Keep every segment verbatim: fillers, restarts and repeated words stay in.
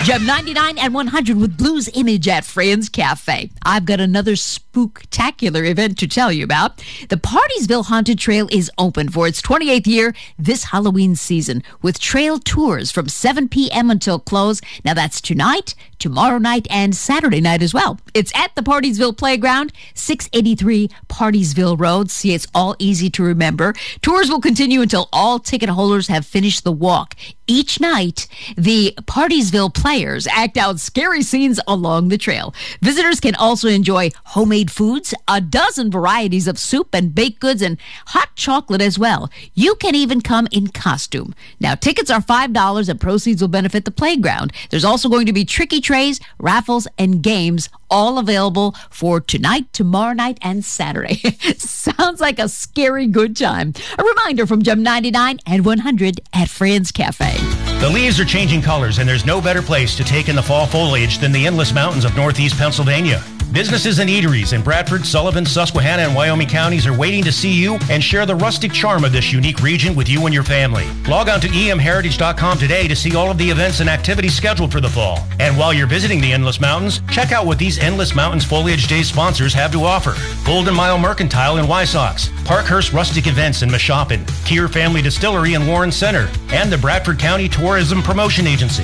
Gem ninety-nine and one hundred with Blues Image at Friends Cafe. I've got another spooktacular event to tell you about. The Partysville Haunted Trail is open for its twenty-eighth year this Halloween season with trail tours from seven p.m. until close. Now that's tonight, tomorrow night, and Saturday night as well. It's at the Partysville Playground, six eighty-three Partysville Road. See, it's all easy to remember. Tours will continue until all ticket holders have finished the walk. Each night, the Partysville players act out scary scenes along the trail. Visitors can also enjoy homemade foods, a dozen varieties of soup and baked goods, and hot chocolate as well. You can even come in costume. Now, tickets are five dollars and proceeds will benefit the playground. There's also going to be tricky trays, raffles, and games, all available for tonight, tomorrow night, and Saturday. Sounds like a scary good time. A reminder from Gem ninety-nine and one hundred at Friends Cafe. The leaves are changing colors, and there's no better place to take in the fall foliage than the Endless Mountains of Northeast Pennsylvania. Businesses and eateries in Bradford, Sullivan, Susquehanna, and Wyoming counties are waiting to see you and share the rustic charm of this unique region with you and your family. Log on to e m heritage dot com today to see all of the events and activities scheduled for the fall. And while you're visiting the Endless Mountains, check out what these Endless Mountains Foliage Day sponsors have to offer. Golden Mile Mercantile in Wysox, Parkhurst Rustic Events in Mashopin, Kier Family Distillery in Warren Center, and the Bradford County Tourism Promotion Agency.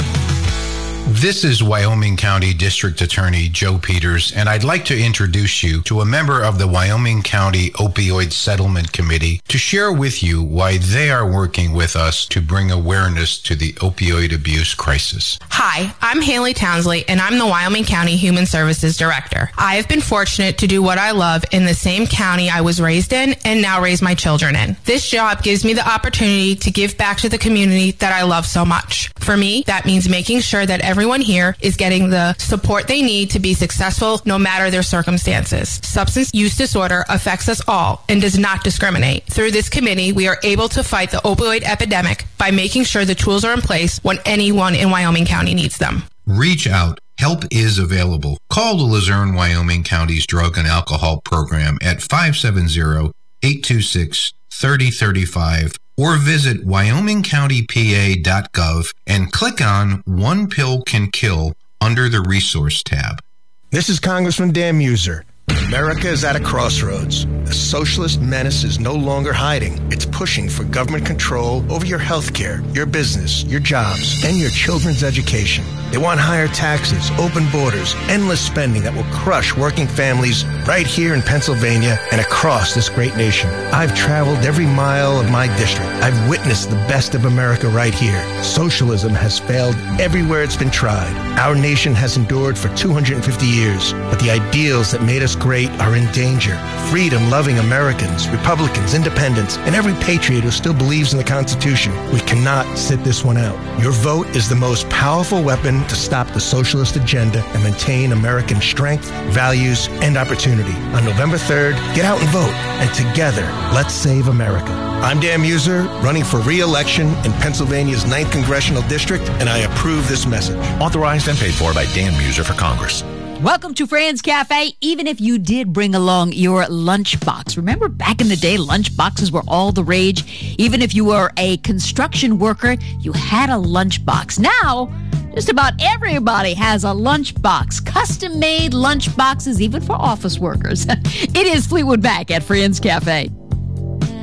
This is Wyoming County District Attorney Joe Peters, and I'd like to introduce you to a member of the Wyoming County Opioid Settlement Committee to share with you why they are working with us to bring awareness to the opioid abuse crisis. Hi, I'm Haley Townsley, and I'm the Wyoming County Human Services Director. I have been fortunate to do what I love in the same county I was raised in and now raise my children in. This job gives me the opportunity to give back to the community that I love so much. For me, that means making sure that everyone here is getting the support they need to be successful no matter their circumstances. Substance use disorder affects us all and does not discriminate. Through this committee, we are able to fight the opioid epidemic by making sure the tools are in place when anyone in Wyoming County needs them. Reach out. Help is available. Call the Luzerne, Wyoming County's Drug and Alcohol Program at five seven zero, eight two six, three zero three five or visit wyoming county p a dot gov and click on One Pill Can Kill under the Resource tab. This is Congressman Dan Muser. America is at a crossroads. The socialist menace is no longer hiding. It's pushing for government control over your health care, your business, your jobs, and your children's education. They want higher taxes, open borders, endless spending that will crush working families right here in Pennsylvania and across this great nation. I've traveled every mile of my district. I've witnessed the best of America right here. Socialism has failed everywhere it's been tried. Our nation has endured for two hundred fifty years, but the ideals that made us great are in danger. Freedom-loving Americans, Republicans, independents, and every patriot who still believes in the Constitution. We cannot sit this one out. Your vote is the most powerful weapon to stop the socialist agenda and maintain American strength, values, and opportunity. On November third, get out and vote, and together, let's save America. I'm Dan Muser, running for re-election in Pennsylvania's ninth Congressional District, and I approve this message. Authorized and paid for by Dan Muser for Congress. Welcome to Friends Cafe. Even if you did bring along your lunchbox, remember back in the day, lunchboxes were all the rage. Even if you were a construction worker, you had a lunchbox. Now, just about everybody has a lunchbox. Custom-made lunchboxes, even for office workers. It is Fleetwood Mac at Friends Cafe.